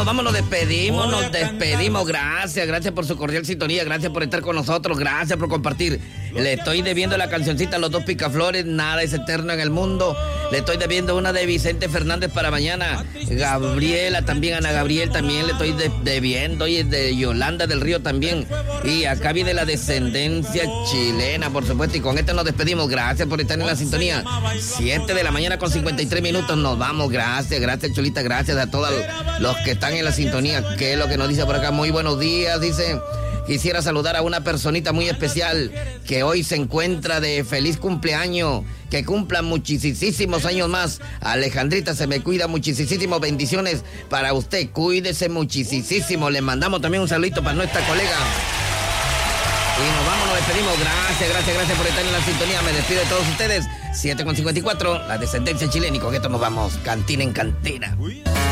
Nos despedimos. Gracias por su cordial sintonía, gracias por estar con nosotros, gracias por compartir. Le estoy debiendo la cancioncita a Los Dos Picaflores, Nada es eterno en el mundo. Le estoy debiendo una de Vicente Fernández para mañana. Gabriela también, Ana Gabriel también le estoy debiendo. Y de Yolanda del Río también. Y acá viene la descendencia chilena, por supuesto. Y con esto nos despedimos. Gracias por estar en la sintonía. 7 de la mañana con 53 minutos. Nos vamos. Gracias, Chulita. Gracias a todos los que están en la sintonía. ¿Qué es lo que nos dice por acá? Muy buenos días, dice. Quisiera saludar a una personita muy especial que hoy se encuentra de feliz cumpleaños. Que cumpla muchísimos años más. Alejandrita, se me cuida, muchísimas bendiciones para usted. Cuídese muchísimo. Le mandamos también un saludito para nuestra colega. Y nos vamos, nos despedimos. Gracias por estar en la sintonía. Me despido de todos ustedes. 7:54, la descendencia chilena. Y con esto nos vamos. Cantina en cantina.